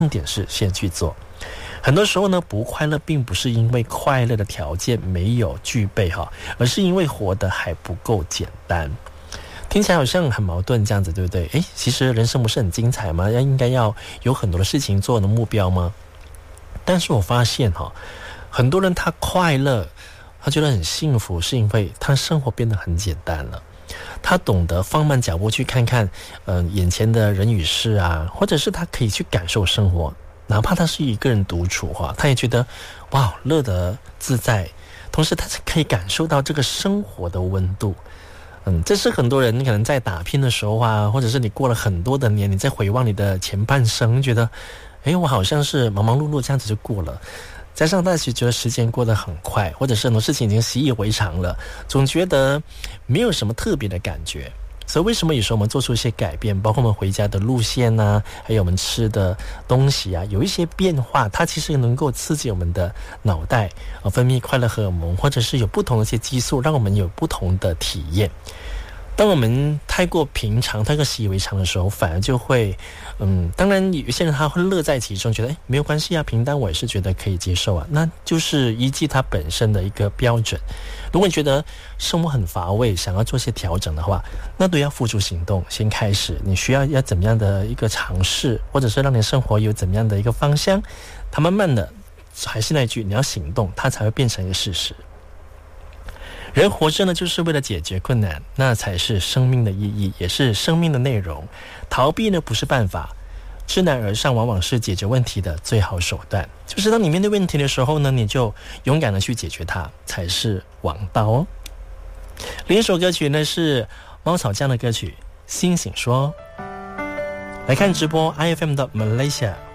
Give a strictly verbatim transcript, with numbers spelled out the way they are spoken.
重点是先去做。很多时候呢，不快乐并不是因为快乐的条件没有具备哈，而是因为活得还不够简单。听起来好像很矛盾这样子，对不对？诶，其实人生不是很精彩吗？应该要有很多的事情做的目标吗？但是我发现哈，很多人他快乐，他觉得很幸福，是因为他生活变得很简单了。他懂得放慢脚步去看看，呃，眼前的人与事啊，或者是他可以去感受生活。哪怕他是一个人独处哈，他也觉得哇乐得自在，同时他可以感受到这个生活的温度。嗯，这是很多人可能在打拼的时候啊，或者是你过了很多的年，你在回望你的前半生，觉得诶我好像是忙忙碌碌这样子就过了。加上大家觉得时间过得很快，或者是很多事情已经习以为常了，总觉得没有什么特别的感觉。所以为什么有时候我们做出一些改变，包括我们回家的路线啊，还有我们吃的东西啊，有一些变化，它其实能够刺激我们的脑袋啊，分泌快乐荷尔蒙，或者是有不同的一些激素，让我们有不同的体验。当我们太过平常太过习以为常的时候，反而就会嗯，当然有些人他会乐在其中，觉得诶没有关系啊，平淡我也是觉得可以接受啊，那就是依据它本身的一个标准。如果你觉得生活很乏味，想要做些调整的话，那都要付诸行动，先开始你需要要怎么样的一个尝试，或者是让你生活有怎么样的一个方向，它慢慢的还是那句，你要行动，它才会变成一个事实。人活着呢，就是为了解决困难，那才是生命的意义，也是生命的内容。逃避呢不是办法，知难而上往往是解决问题的最好手段。就是当你面对问题的时候呢，你就勇敢的去解决它，才是王道哦。另一首歌曲呢是猫草酱的歌曲《星星说》。来看直播 I F M 的 Malaysia。